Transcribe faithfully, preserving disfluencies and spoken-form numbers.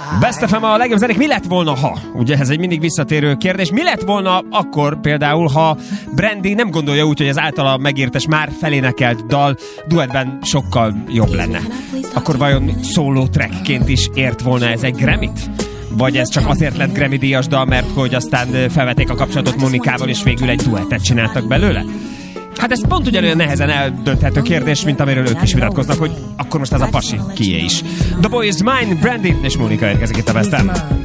Best ef em a legjobb zenék. Mi lett volna, ha? Ugye ez egy mindig visszatérő kérdés. Mi lett volna akkor például, ha Brandy nem gondolja úgy, hogy az általa megírtes már felénekelt dal duettben sokkal jobb lenne? Akkor vajon solo trackként is ért volna ez egy Grammy-t? Vagy ez csak azért lett Grammy díjas dal, mert hogy aztán felvették a kapcsolatot Monikával, és végül egy duettet csináltak belőle? Hát ez pont ugyanolyan nehezen eldönthető kérdés, mint amiről ők is vitatkoznak, hogy akkor most ez a pasi kié is. The Boy Is Mine, Brandy és Monika érkezik itt a Best of.